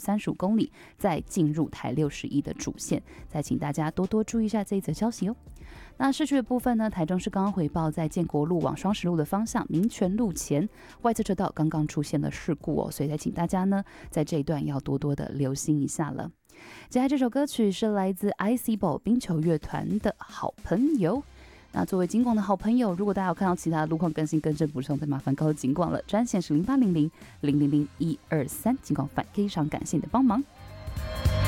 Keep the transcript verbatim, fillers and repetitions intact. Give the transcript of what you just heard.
三十五公里，再进入台六十一的主线。再请大家多多注意一下这一则消息哦。那市区的部分呢，台中市刚刚回报，在建国路往双十路的方向民权路前外侧车道刚刚出现了事故哦，所以再请大家呢在这一段要多多的留心一下了。接下来这首歌曲是来自 I C B O 冰球乐团的好朋友。那作为警广的好朋友，如果大家有看到其他的路况更新更正补充，再麻烦告诉警广了，专线是零八零零零零零一二三，警广非常感谢你的帮忙。